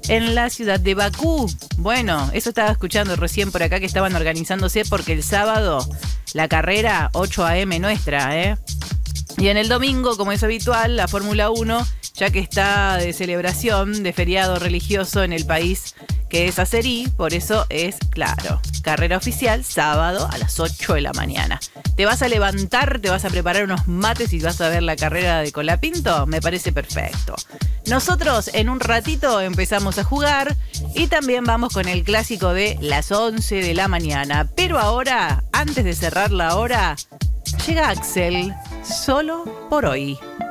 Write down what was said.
en la ciudad de Bakú. Bueno, eso estaba escuchando recién por acá que estaban organizándose porque el sábado la carrera 8 a.m. nuestra, ¿eh? Y en el domingo, como es habitual, la Fórmula 1, ya que está de celebración, de feriado religioso en el país que es Azerí, por eso es, claro, carrera oficial, sábado a las 8 de la mañana. ¿Te vas a levantar, te vas a preparar unos mates y vas a ver la carrera de Colapinto? Me parece perfecto. Nosotros en un ratito empezamos a jugar y también vamos con el clásico de las 11 de la mañana. Pero ahora, antes de cerrar la hora, llega Axel, solo por hoy.